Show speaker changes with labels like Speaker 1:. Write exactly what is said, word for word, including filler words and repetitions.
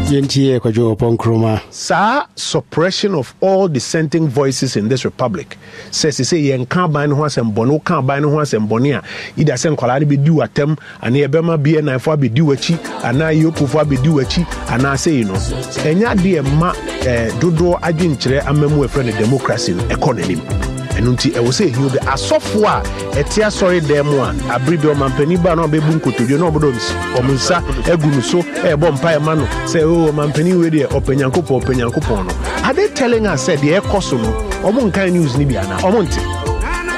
Speaker 1: Yentie Kwajo Ponkroma.
Speaker 2: Sa suppression of all dissenting voices in this republic says he say yen can't buy no one and bono can't buy no one and bonia. Either send Coladi be do at them and Ebema be and I for be do a chi and now you for be do a chi and I say you know. And ya dear ma dodo aginchre amemu friend of democracy economy. And until I will say he'll be a software a tear sorry demon a breed of Mampeniba no be bunko to no bodoms or Musa Egunuso a bompire mano say oh Mampeni with the open yanko open yanko. Are they telling us said the air cosono or Monkai news Nibiana or Monte?